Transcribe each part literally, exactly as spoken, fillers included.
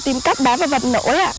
tìm cách đá vào vật nổi ạ.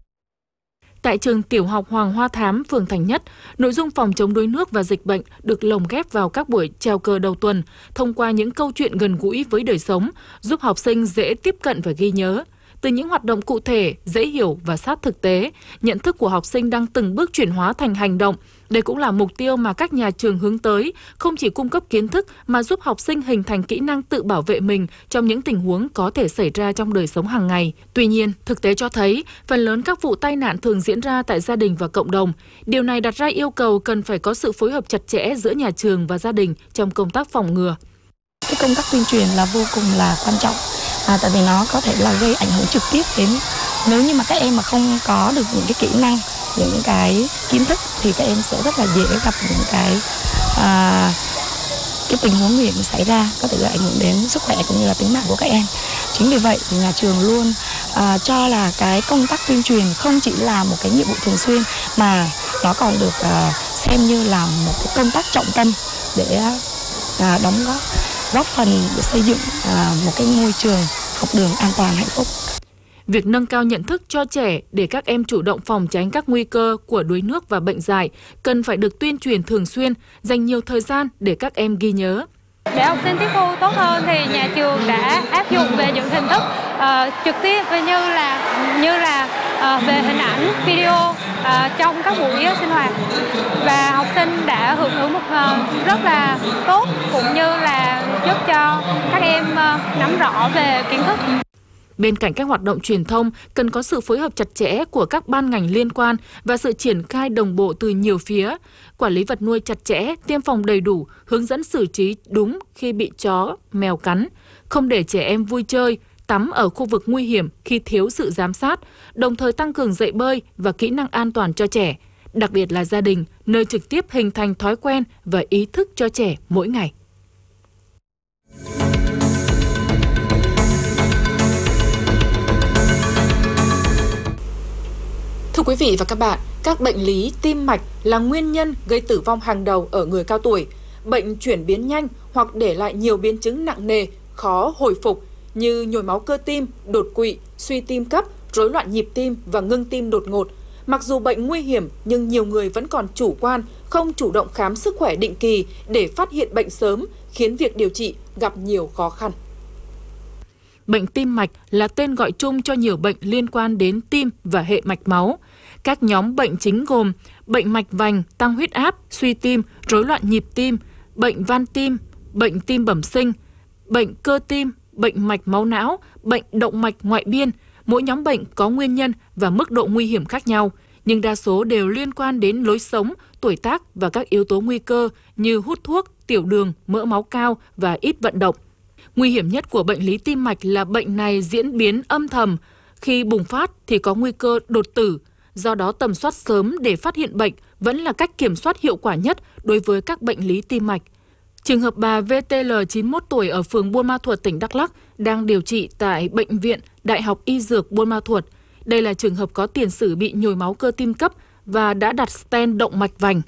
Tại trường tiểu học Hoàng Hoa Thám, phường Thành Nhất, nội dung phòng chống đuối nước và dịch bệnh được lồng ghép vào các buổi chào cờ đầu tuần thông qua những câu chuyện gần gũi với đời sống, giúp học sinh dễ tiếp cận và ghi nhớ. Từ những hoạt động cụ thể, dễ hiểu và sát thực tế, nhận thức của học sinh đang từng bước chuyển hóa thành hành động. Đây cũng là mục tiêu mà các nhà trường hướng tới, không chỉ cung cấp kiến thức mà giúp học sinh hình thành kỹ năng tự bảo vệ mình trong những tình huống có thể xảy ra trong đời sống hàng ngày. Tuy nhiên, thực tế cho thấy, phần lớn các vụ tai nạn thường diễn ra tại gia đình và cộng đồng. Điều này đặt ra yêu cầu cần phải có sự phối hợp chặt chẽ giữa nhà trường và gia đình trong công tác phòng ngừa. Cái công tác tuyên truyền là vô cùng là quan trọng. À, tại vì nó có thể là gây ảnh hưởng trực tiếp đến, nếu như mà các em mà không có được những cái kỹ năng, những cái kiến thức thì các em sẽ rất là dễ gặp những cái à, cái tình huống nguy hiểm xảy ra, có thể gây ảnh hưởng đến sức khỏe cũng như là tính mạng của các em. Chính vì vậy thì nhà trường luôn à, cho là cái công tác tuyên truyền không chỉ là một cái nhiệm vụ thường xuyên mà nó còn được à, xem như là một cái công tác trọng tâm để à, đóng góp góp phần để xây dựng à, một cái môi trường học đường an toàn hạnh phúc. Việc nâng cao nhận thức cho trẻ để các em chủ động phòng tránh các nguy cơ của đuối nước và bệnh dại cần phải được tuyên truyền thường xuyên, dành nhiều thời gian để các em ghi nhớ. Để học sinh tiếp thu tốt hơn thì nhà trường đã áp dụng về những hình thức uh, trực tiếp như là như là uh, về hình ảnh, video uh, trong các buổi sinh hoạt, và học sinh đã hưởng ứng một uh, rất là tốt, cũng như là giúp cho các em uh, nắm rõ về kiến thức. Bên cạnh các hoạt động truyền thông, cần có sự phối hợp chặt chẽ của các ban ngành liên quan và sự triển khai đồng bộ từ nhiều phía. Quản lý vật nuôi chặt chẽ, tiêm phòng đầy đủ, hướng dẫn xử trí đúng khi bị chó, mèo cắn, không để trẻ em vui chơi, tắm ở khu vực nguy hiểm khi thiếu sự giám sát, đồng thời tăng cường dạy bơi và kỹ năng an toàn cho trẻ, đặc biệt là gia đình, nơi trực tiếp hình thành thói quen và ý thức cho trẻ mỗi ngày. Thưa quý vị và các bạn, các bệnh lý tim mạch là nguyên nhân gây tử vong hàng đầu ở người cao tuổi. Bệnh chuyển biến nhanh hoặc để lại nhiều biến chứng nặng nề, khó hồi phục như nhồi máu cơ tim, đột quỵ, suy tim cấp, rối loạn nhịp tim và ngưng tim đột ngột. Mặc dù bệnh nguy hiểm nhưng nhiều người vẫn còn chủ quan, không chủ động khám sức khỏe định kỳ để phát hiện bệnh sớm, khiến việc điều trị gặp nhiều khó khăn. Bệnh tim mạch là tên gọi chung cho nhiều bệnh liên quan đến tim và hệ mạch máu. Các nhóm bệnh chính gồm bệnh mạch vành, tăng huyết áp, suy tim, rối loạn nhịp tim, bệnh van tim, bệnh tim bẩm sinh, bệnh cơ tim, bệnh mạch máu não, bệnh động mạch ngoại biên. Mỗi nhóm bệnh có nguyên nhân và mức độ nguy hiểm khác nhau, nhưng đa số đều liên quan đến lối sống, tuổi tác và các yếu tố nguy cơ như hút thuốc, tiểu đường, mỡ máu cao và ít vận động. Nguy hiểm nhất của bệnh lý tim mạch là bệnh này diễn biến âm thầm. Khi bùng phát thì có nguy cơ đột tử. Do đó tầm soát sớm để phát hiện bệnh vẫn là cách kiểm soát hiệu quả nhất đối với các bệnh lý tim mạch. Trường hợp bà vê tê lờ chín mươi mốt tuổi ở phường Buôn Ma Thuột, tỉnh Đắk Lắk đang điều trị tại Bệnh viện Đại học Y Dược Buôn Ma Thuột. Đây là trường hợp có tiền sử bị nhồi máu cơ tim cấp và đã đặt stent động mạch vành.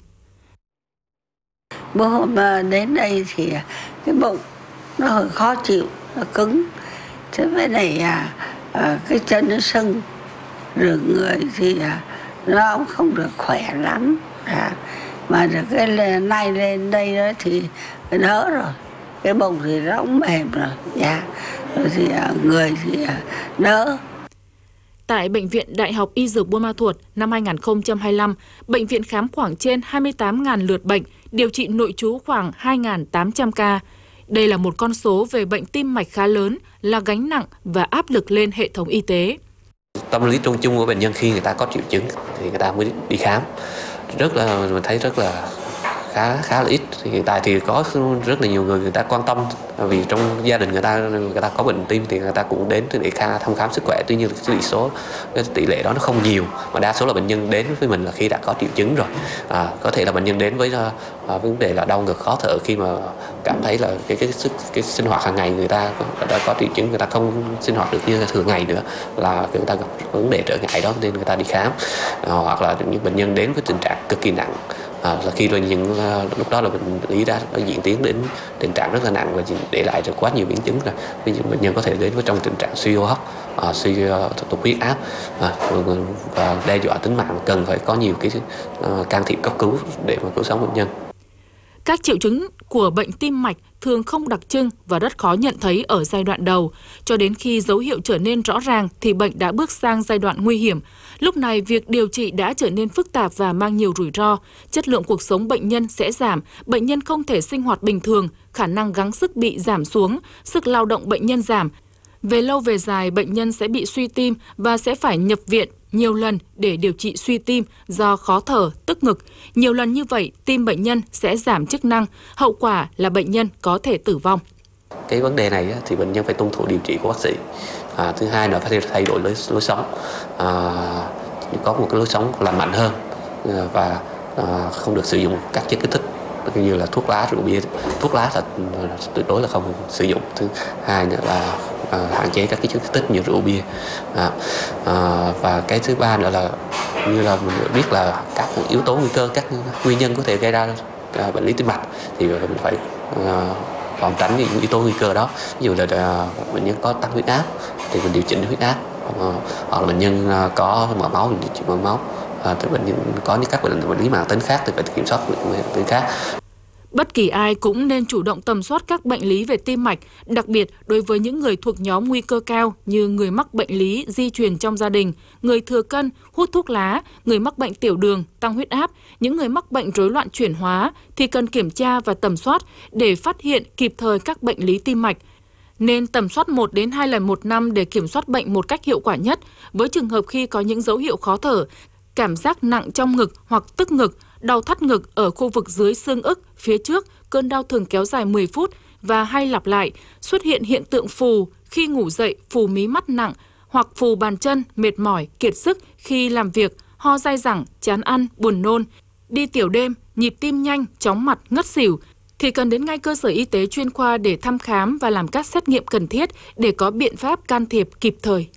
Bữa hôm đến đây thì cái bụng nó hơi khó chịu, nó cứng. Thế với này à, à, cái chân nó sưng, rồi người thì à, nó cũng không được khỏe lắm. À, mà được cái nay lên đây đó thì đỡ rồi. Cái bụng thì nó cũng mềm rồi. Yeah. Rồi thì à, người thì à, đỡ. Tại Bệnh viện Đại học Y Dược Buôn Ma Thuột năm hai nghìn không trăm hai mươi lăm, bệnh viện khám khoảng trên hai mươi tám nghìn lượt bệnh, điều trị nội trú khoảng hai nghìn tám trăm ca. Đây là một con số về bệnh tim mạch khá lớn, là gánh nặng và áp lực lên hệ thống y tế. Tâm lý chung chung của bệnh nhân khi người ta có triệu chứng thì người ta mới đi khám. Rất là mình thấy rất là khá khá là ít. Thì hiện tại thì có rất là nhiều người người ta quan tâm, vì trong gia đình người ta người ta có bệnh tim thì người ta cũng đến để thăm khám sức khỏe. Tuy nhiên cái tỷ số cái tỷ lệ đó nó không nhiều, mà đa số là bệnh nhân đến với mình là khi đã có triệu chứng rồi. À, có thể là bệnh nhân đến với à, vấn đề là đau ngực, khó thở khi mà cảm thấy là cái cái cái, cái sinh hoạt hàng ngày người ta đã có triệu chứng, người ta không sinh hoạt được như thường ngày nữa, là người ta gặp vấn đề trở ngại đó nên người ta đi khám. À, hoặc là những bệnh nhân đến với tình trạng cực kỳ nặng. À, là khi rồi những lúc đó là bệnh lý đã, đã diễn tiến đến tình trạng rất là nặng và để lại cho quá nhiều biến chứng rồi. Ví dụ bệnh nhân có thể đến với trong tình trạng suy hô hấp, uh, suy uh, tụt huyết áp uh, và đe dọa tính mạng, cần phải có nhiều cái uh, can thiệp cấp cứu để mà cứu sống bệnh nhân. Các triệu chứng của bệnh tim mạch thường không đặc trưng và rất khó nhận thấy ở giai đoạn đầu. Cho đến khi dấu hiệu trở nên rõ ràng thì bệnh đã bước sang giai đoạn nguy hiểm. Lúc này, việc điều trị đã trở nên phức tạp và mang nhiều rủi ro. Chất lượng cuộc sống bệnh nhân sẽ giảm, bệnh nhân không thể sinh hoạt bình thường, khả năng gắng sức bị giảm xuống, sức lao động bệnh nhân giảm. Về lâu về dài, bệnh nhân sẽ bị suy tim và sẽ phải nhập viện nhiều lần để điều trị suy tim do khó thở, tức ngực. Nhiều lần như vậy, tim bệnh nhân sẽ giảm chức năng, hậu quả là bệnh nhân có thể tử vong. Cái vấn đề này thì bệnh nhân phải tuân thủ điều trị của bác sĩ. À, thứ hai là phải thay đổi lối, lối sống, à, có một cái lối sống lành mạnh hơn và à, không được sử dụng các chất kích thích như là thuốc lá, rượu bia. Thuốc lá là tuyệt đối là không sử dụng. Thứ hai nữa là à, hạn chế các cái chất kích thích như rượu bia. À, à, và cái thứ ba nữa là như là mình biết là các yếu tố nguy cơ, các nguyên nhân có thể gây ra à, bệnh lý tim mạch thì mình phải à, phòng tránh những yếu tố nguy cơ đó. Ví dụ là à, bệnh nhân có tăng huyết áp thì mình điều chỉnh huyết áp, à, hoặc là bệnh nhân à, có mỡ máu mình điều chỉnh mỡ máu. À, thì bệnh nhân có những các bệnh bệnh lý mãn tính khác thì phải kiểm soát bệnh lý khác. Bất kỳ ai cũng nên chủ động tầm soát các bệnh lý về tim mạch, đặc biệt đối với những người thuộc nhóm nguy cơ cao như người mắc bệnh lý di truyền trong gia đình, người thừa cân, hút thuốc lá, người mắc bệnh tiểu đường, tăng huyết áp, những người mắc bệnh rối loạn chuyển hóa thì cần kiểm tra và tầm soát để phát hiện kịp thời các bệnh lý tim mạch. Nên tầm soát một đến hai lần một năm để kiểm soát bệnh một cách hiệu quả nhất. Với trường hợp khi có những dấu hiệu khó thở, cảm giác nặng trong ngực hoặc tức ngực, đau thắt ngực ở khu vực dưới xương ức, phía trước, cơn đau thường kéo dài mười phút và hay lặp lại, xuất hiện hiện tượng phù khi ngủ dậy, phù mí mắt nặng hoặc phù bàn chân, mệt mỏi, kiệt sức khi làm việc, ho dai dẳng, chán ăn, buồn nôn, đi tiểu đêm, nhịp tim nhanh, chóng mặt, ngất xỉu, thì cần đến ngay cơ sở y tế chuyên khoa để thăm khám và làm các xét nghiệm cần thiết để có biện pháp can thiệp kịp thời.